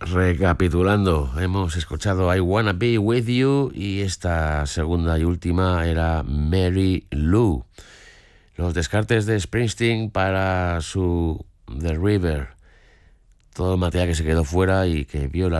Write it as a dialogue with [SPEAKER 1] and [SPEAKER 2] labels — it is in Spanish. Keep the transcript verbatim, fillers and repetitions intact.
[SPEAKER 1] Recapitulando, hemos escuchado I Wanna Be With You y esta segunda y última era Mary Lou. Los descartes de Springsteen para su The River. Todo el material que se quedó fuera y que vio la